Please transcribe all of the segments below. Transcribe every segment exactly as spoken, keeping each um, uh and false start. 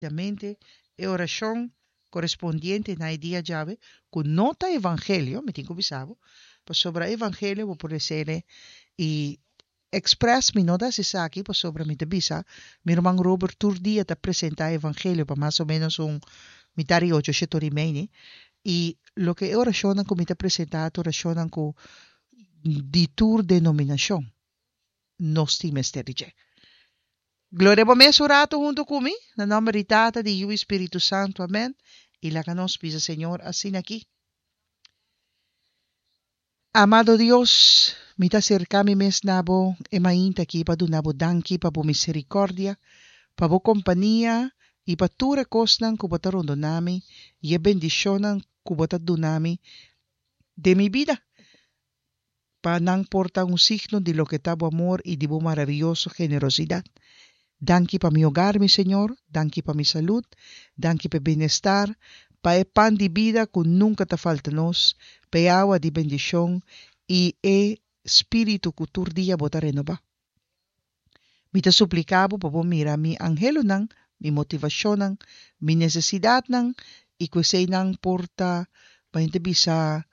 Mente e oración correspondiente na dia llave con nota evangelio, me tengo bisabo, pues sobre evangelio voy por decirle y express mi nota si aquí pues sobre mi visa, mi hermano Robert tur día te presenta evangelio para más o menos un mitad y ocho siete rimeni y lo que oración con mi te presenta oración con di tur denominación nos timesteriche. Gloria a Deus orato junto comigo, na nome de Tata, de o Espírito Santo, amém. E lá que nós pisa, Senhor, assim aqui. Amado Deus, me ta cercami mes nabo, e mainta aqui para do nabo danki, para bo misericórdia, para bo companhia, e para tu recosnan que bota rondo nami, e a bendicionan que bota do nami de mi vida. Para não portar um signo de lo que tabo amor e de bo maravilhoso generosidade. Danke para mi hogar, mi Señor. Danke para mi salud. Danke para bienestar. Para el pan de vida que nunca te falta nos. Para agua de bendición. Y el espíritu que tu día bota renova. Mi te suplicabo para mira mi angelo nang, mi motivación nang, mi necesidad nang, y que se nang porta para inte bisa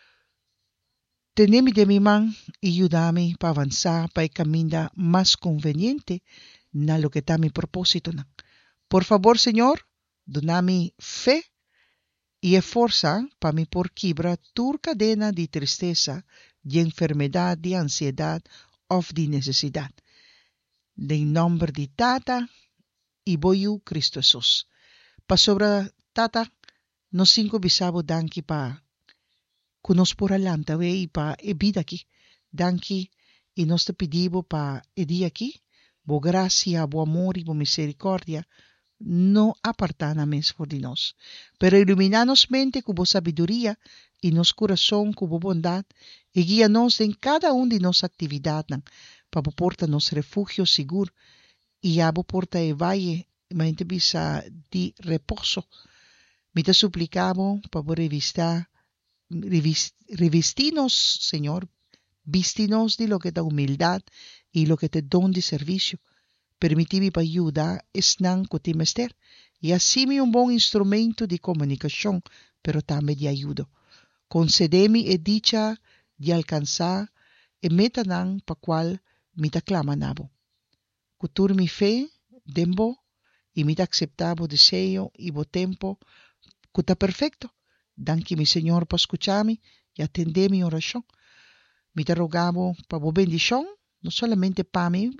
tenemi de mi man y ayudame para avanzar para el camino más conveniente na lo que está mi propósito. Na. Por favor, Señor, donami fe y fuerza para mi por quebrar tu cadena de tristeza, de enfermedad, de ansiedad o de necesidad. En nombre de Tata y Boyu Cristo Jesús. Pa sobra Tata, nos cinco bisabo danki pa kunos por alanta we y pa e vida aquí. Danki y nos te pedibo pa e día aquí. Bo gracia, bo amor y bo misericordia, no apartana mes por de nos, pero iluminanos mente con bo sabiduría y nos corazón con bo bondad, y guíanos en cada una de nos actividad, para porta nos refugio seguro, y ya bo porta e valle, mente bisa di reposo. Me te suplicamos para revistar, revist, revestinos, Señor, vístinos de lo que da humildad y lo que te don de servicio. Permitimi para ayuda es nan cotimester y así un buen instrumento de comunicación, pero también de ayuda. Concedemi e dicha de alcanzar e meta nan pa cual mi te clama nabo. Cutur mi fe, dembo, y mi te aceptabo deseo y bo tempo, cuta perfecto. Danke mi Señor pa escucharme y atender mi oración. Mi te rogamos para bo bendición, no solamente para mí